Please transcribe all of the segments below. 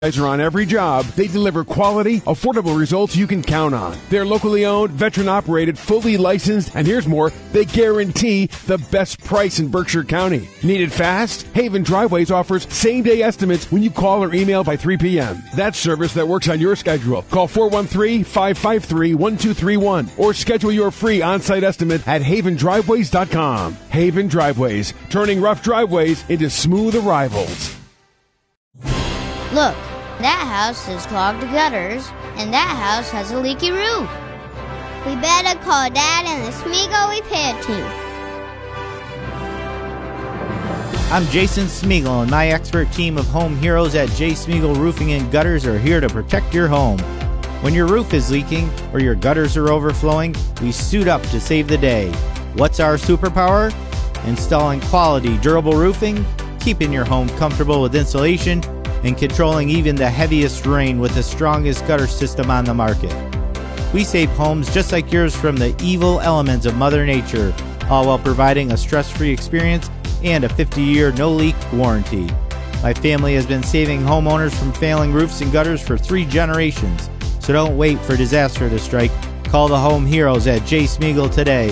Are on every job. They deliver quality, affordable results you can count on. They're locally owned, veteran-operated, fully licensed, and here's more, they guarantee the best price in Berkshire County. Need it fast? Haven Driveways offers same-day estimates when you call or email by 3 p.m. That's service that works on your schedule. Call 413-553-1231 or schedule your free on-site estimate at havendriveways.com. Haven Driveways, turning rough driveways into smooth arrivals. Look. That house has clogged gutters, and that house has a leaky roof. We better call Dad and the Smeagol Repair Team. I'm Jason Smeagol, and my expert team of home heroes at J. Smeagol Roofing and Gutters are here to protect your home. When your roof is leaking or your gutters are overflowing, we suit up to save the day. What's our superpower? Installing quality, durable roofing, keeping your home comfortable with insulation, and controlling even the heaviest rain with the strongest gutter system on the market. We save homes just like yours from the evil elements of Mother Nature, all while providing a stress-free experience and a 50-year no-leak warranty. My family has been saving homeowners from failing roofs and gutters for 3 generations, so don't wait for disaster to strike. Call the home heroes at J. Smeagol today,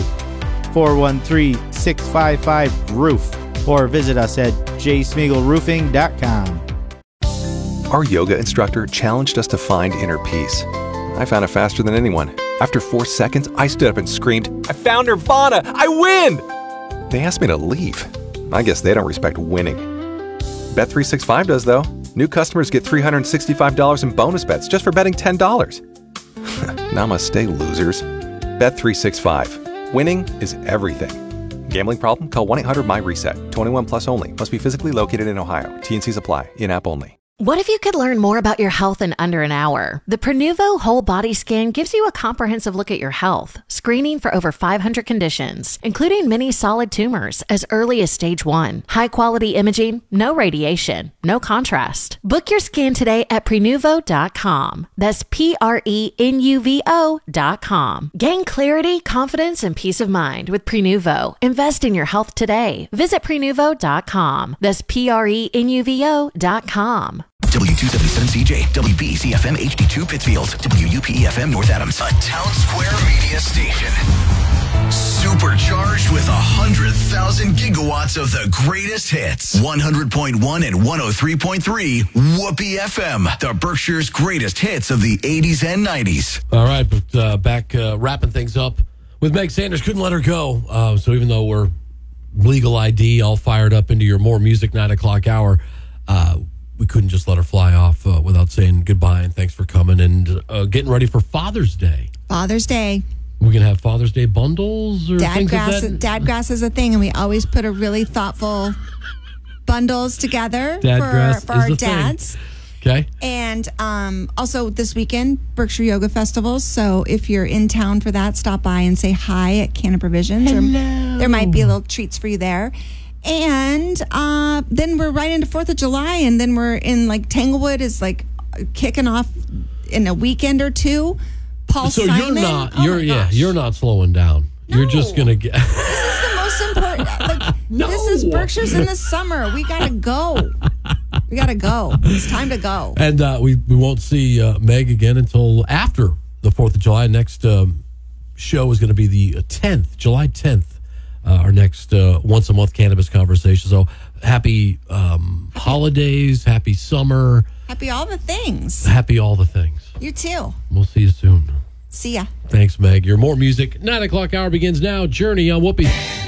413-655-ROOF, or visit us at jsmeagolroofing.com. Our yoga instructor challenged us to find inner peace. I found it faster than anyone. After 4 seconds, I stood up and screamed, "I found Nirvana! I win!" They asked me to leave. I guess they don't respect winning. Bet365 does, though. New customers get $365 in bonus bets just for betting $10. Namaste, losers. Bet365. Winning is everything. Gambling problem? Call 1-800-MY-RESET. 21 plus only. Must be physically located in Ohio. T&Cs apply. In-app only. What if you could learn more about your health in under an hour? The Prenuvo Whole Body Scan gives you a comprehensive look at your health, screening for over 500 conditions, including many solid tumors as early as stage 1. High-quality imaging, no radiation, no contrast. Book your scan today at Prenuvo.com. That's Prenuvo.com. Gain clarity, confidence, and peace of mind with Prenuvo. Invest in your health today. Visit Prenuvo.com. That's Prenuvo.com. W277CJ, WBEC-FM HD2 Pittsfield, WUPE-FM North Adams, a Town Square media station. Supercharged with 100,000 gigawatts of the greatest hits. 100.1 and 103.3 Whoopee FM, the Berkshire's greatest hits of the 80s and 90s. All right, but back wrapping things up with Meg Sanders. Couldn't let her go. So even though we're legal ID all fired up into your more music 9 o'clock hour, we couldn't just let her fly off without saying goodbye and thanks for coming and getting ready for Father's Day. Father's Day. We're going to have Father's Day bundles or things like that? Dadgrass is a thing, and we always put a really thoughtful bundles together for our dads. Okay. And also this weekend, Berkshire Yoga Festivals. So if you're in town for that, stop by and say hi at Canna Provisions. Hello. There might be a little treats for you there. And then we're right into 4th of July, and then we're in Tanglewood is kicking off in a weekend or two. Paul so Simon. You're not slowing down. No. You're just gonna get. This is the most important. No. This is Berkshire's in the summer. We gotta go. It's time to go. And we won't see Meg again until after the 4th of July. Next show is going to be the 10th, July 10th. Our next once a month cannabis conversation. So happy holidays, happy summer. Happy all the things. Happy all the things. You too. We'll see you soon. See ya. Thanks, Meg. Your more music 9 o'clock hour begins now. Journey on Whoopee.